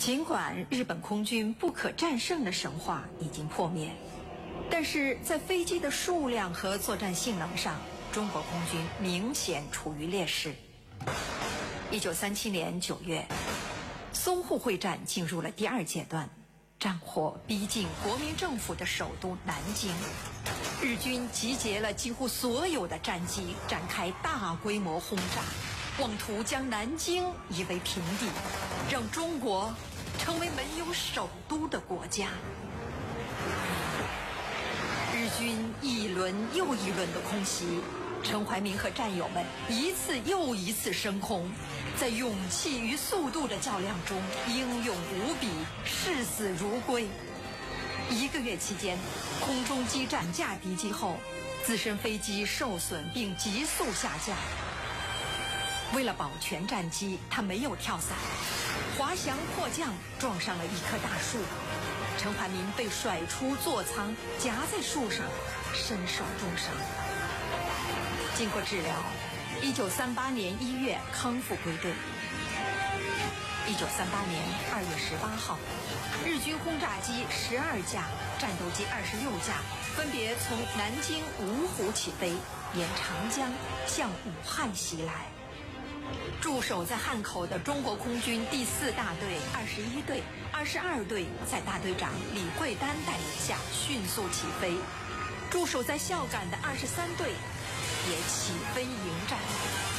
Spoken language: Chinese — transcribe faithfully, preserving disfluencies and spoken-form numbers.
尽管日本空军不可战胜的神话已经破灭，但是在飞机的数量和作战性能上，中国空军明显处于劣势。一九三七年九月，淞沪会战进入了第二阶段，战火逼近国民政府的首都南京，日军集结了几乎所有的战机，展开大规模轰炸，妄图将南京夷为平地，让中国成为没有首都的国家。日军一轮又一轮的空袭，陈怀民和战友们一次又一次升空，在勇气与速度的较量中英勇无比，视死如归。一个月期间，空中激战架敌机后，自身飞机受损并急速下降。为了保全战机，他没有跳伞，滑翔迫降，撞上了一棵大树。陈怀民被甩出座舱，夹在树上，身受重伤。经过治疗，一九三八年一月康复归队。一九三八年二月十八号，日军轰炸机十二架，战斗机二十六架，分别从南京芜湖起飞，沿长江向武汉袭来。驻守在汉口的中国空军第四大队二十一队、二十二队在大队长李桂丹带领下迅速起飞，驻守在孝感的二十三队也起飞迎战。